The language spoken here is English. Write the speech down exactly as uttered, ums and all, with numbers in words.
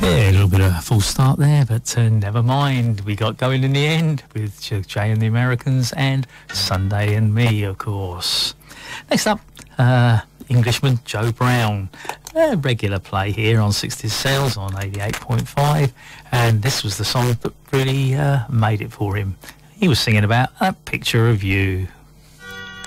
Yeah, a little bit of a false start there, but uh, never mind. We got going in the end with Jay and the Americans and Sunday and Me, of course. Next up, uh, Englishman Joe Brown. A regular play here on sixties Sales on eighty-eight point five, and this was the song that really uh, made it for him. He was singing about A Picture of You.